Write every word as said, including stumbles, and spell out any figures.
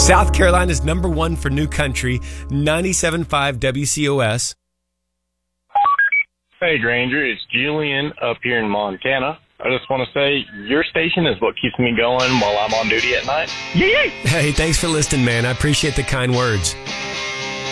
South Carolina's number one for new country, ninety-seven point five W C O S. Hey, Granger, it's Julian up here in Montana. I just want to say your station is what keeps me going while I'm on duty at night. Hey, thanks for listening, man. I appreciate the kind words.